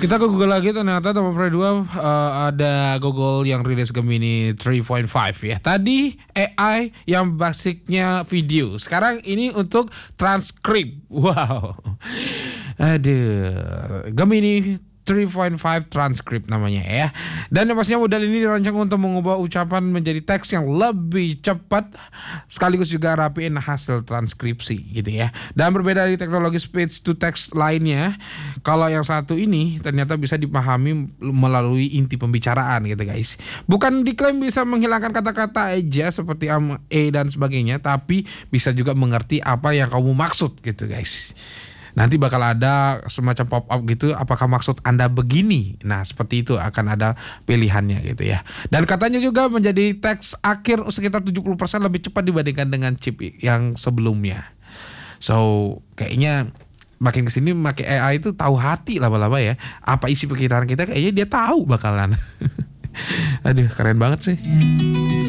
Kita ke Google lagi, ternyata nomor 2 ada Google yang rilis Gemini 3.5 ya. Tadi AI yang basicnya video. Sekarang ini untuk transkrip. Wow. Aduh. Gemini 3.5 transcript namanya ya. Dan yang pastinya model ini dirancang untuk mengubah ucapan menjadi teks yang lebih cepat sekaligus juga rapiin hasil transkripsi gitu ya. Dan berbeda dari teknologi speech to text lainnya, kalau yang satu ini ternyata bisa dipahami melalui inti pembicaraan gitu guys. Bukan diklaim bisa menghilangkan kata-kata aja seperti dan sebagainya, tapi bisa juga mengerti apa yang kamu maksud gitu guys. Nanti bakal ada semacam pop-up gitu, apakah maksud Anda begini? Nah seperti itu akan ada pilihannya gitu ya. Dan katanya juga menjadi teks akhir sekitar 70% lebih cepat dibandingkan dengan chip yang sebelumnya. So kayaknya makin kesini makin AI itu tahu hati lama-lama ya. Apa isi pikiran kita kayaknya dia tahu bakalan. Aduh keren banget sih.